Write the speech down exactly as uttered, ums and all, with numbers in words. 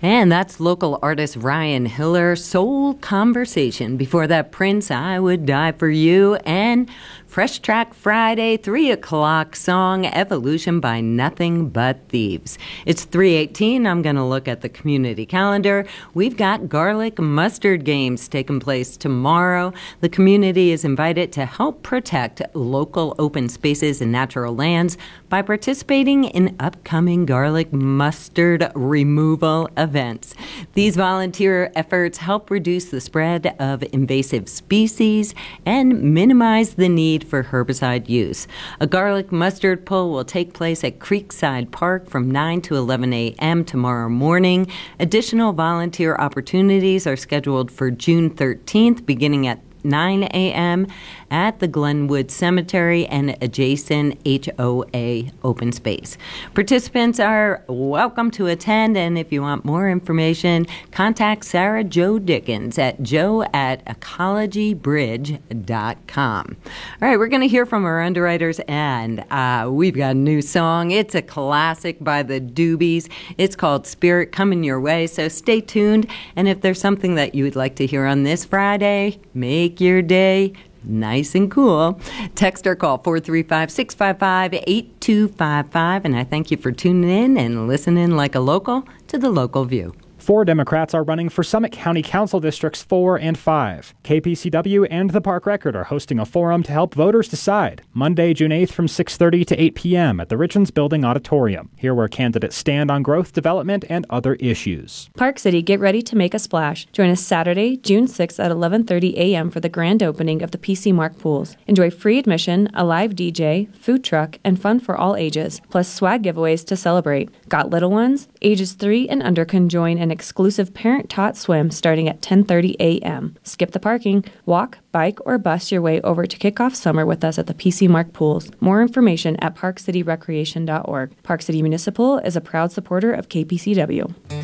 And that's local artist Ryan Hiller, Soul Conversation. Before that, Prince, I Would Die For You. And Fresh Track Friday, three o'clock song, Evolution by Nothing But Thieves. It's three eighteen. I'm going to look at the community calendar. We've got garlic mustard games taking place tomorrow. The community is invited to help protect local open spaces and natural lands by participating in upcoming garlic mustard removal events. These volunteer efforts help reduce the spread of invasive species and minimize the need for herbicide use. A garlic mustard pull will take place at Creekside Park from nine to eleven a.m. tomorrow morning. Additional volunteer opportunities are scheduled for June thirteenth, beginning at nine a.m. at the Glenwood Cemetery and adjacent H O A open space. Participants are welcome to attend, and if you want more information, contact Sarah Jo Dickens at joe at ecology bridge dot com. All right, we're going to hear from our underwriters, and uh, we've got a new song. It's a classic by the Doobies. It's called Spirit, coming your way, so stay tuned. And if there's something that you would like to hear on this Friday, make your day nice and cool. Text or call four three five, six five five, eight two five five. And I thank you for tuning in and listening like a local to The Local View. Four Democrats are running for Summit County Council Districts four and five. K P C W and the Park Record are hosting a forum to help voters decide. Monday, June eighth from six thirty to eight p.m. at the Richlands Building Auditorium. Here where candidates stand on growth, development, and other issues. Park City, get ready to make a splash. Join us Saturday, June sixth at eleven thirty a.m. for the grand opening of the P C Mark pools. Enjoy free admission, a live D J, food truck, and fun for all ages, plus swag giveaways to celebrate. Got little ones? Ages three and under can join an exclusive parent-taught swim starting at ten thirty a.m. Skip the parking. Walk, bike, or bus your way over to kick off summer with us at the P C Mark pools. More information at park city recreation dot org. Park City Municipal is a proud supporter of K P C W.